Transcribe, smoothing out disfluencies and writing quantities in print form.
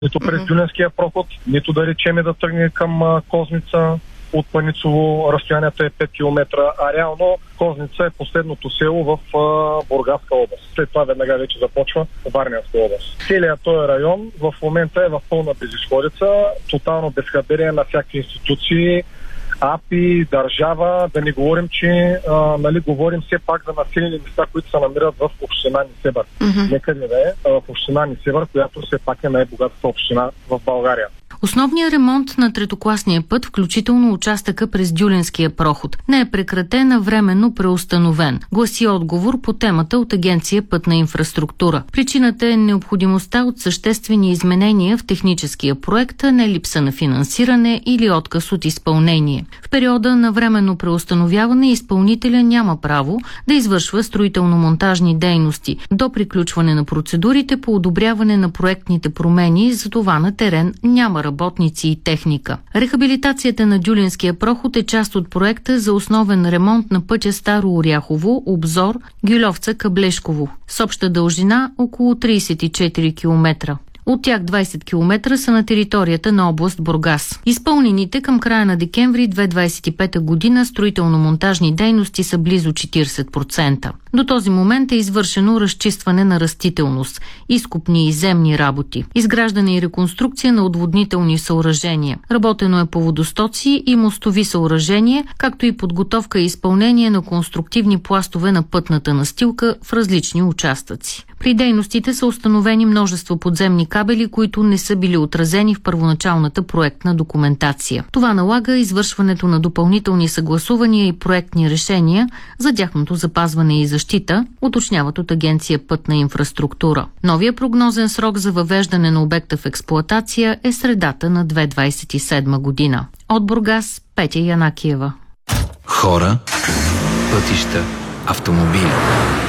нито през Дюненския проход, нито да речеме да тръгне към Козница. От Паницово разстоянието е 5 км, а реално Козница е последното село в Бургаска област. След това веднага вече започва Варненска област. Целият този район в момента е в пълна безизходица, тотално безхаберие на всякакви институции, АПИ, държава, да не говорим, че говорим все пак за населени места, които се намират в община Несебър. Некъде да е в община Несебър, която все пак е най-богатата община в България. Основният ремонт на третокласния път, включително участъка през Дюленския проход, не е прекратен, а временно преустановен, гласи отговор по темата от Агенция Пътна инфраструктура. Причината е необходимостта от съществени изменения в техническия проект, а не липса на финансиране или отказ от изпълнение. В периода на временно преустановяване изпълнителя няма право да извършва строително-монтажни дейности до приключване на процедурите по одобряване на проектните промени, за това на терен няма работници и техника. Рехабилитацията на Дюленския проход е част от проекта за основен ремонт на пътя Старо Оряхово, Обзор, Гюльовца, Каблешково, с обща дължина около 34 км. От тях 20 км са на територията на област Бургас. Изпълнените към края на декември 2025 година строително-монтажни дейности са близо 40%. До този момент е извършено разчистване на растителност, изкопни и земни работи, изграждане и реконструкция на отводнителни съоръжения. Работено е по водостоци и мостови съоръжения, както и подготовка и изпълнение на конструктивни пластове на пътната настилка в различни участъци. При дейностите са установени множество подземни кабели, които не са били отразени в първоначалната проектна документация. Това налага извършването на допълнителни съгласувания и проектни решения за тяхното запазване и защита, уточняват от Агенция Пътна инфраструктура. Новия прогнозен срок за въвеждане на обекта в експлоатация е средата на 2027 година. От Бургас, Петя Янакиева. Хора, пътища, автомобили.